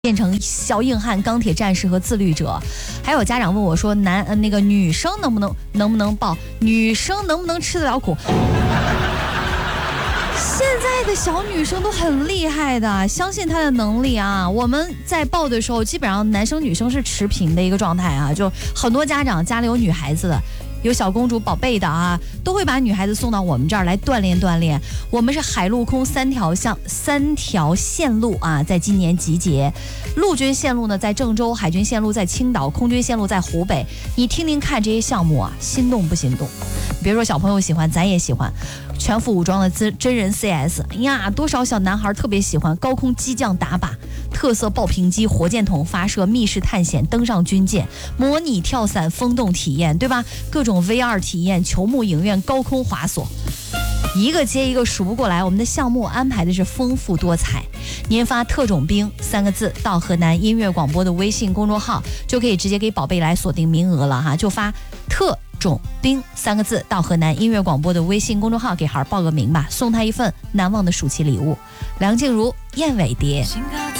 变成小硬汉、钢铁战士和自律者。还有家长问我说，女生能不能抱？女生能不能吃得了苦？现在的小女生都很厉害的，相信她的能力啊。我们在抱的时候，基本上男生女生是持平的一个状态啊。就很多家长家里有女孩子的，有小公主宝贝的啊，都会把女孩子送到我们这儿来锻炼。我们是海陆空三条线路啊，在今年集结。陆军线路呢在郑州，海军线路在青岛，空军线路在湖北。你听听看这些项目啊，心动不心动？别说小朋友喜欢，咱也喜欢。全副武装的真人 CS， 哎呀，多少小男孩特别喜欢。高空机降打靶，特色爆屏机，火箭筒发射，密室探险，登上军舰，模拟跳伞，风洞体验，对吧？各种 VR 体验，球幕影院，高空滑索，一个接一个数不过来。我们的项目安排的是丰富多彩。您发特种兵3个字到河南音乐广播的微信公众号，就可以直接给宝贝来锁定名额了哈。就发特种兵3个字到河南音乐广播的微信公众号，给孩儿报个名吧，送他一份难忘的暑期礼物。梁静茹、燕尾蝶。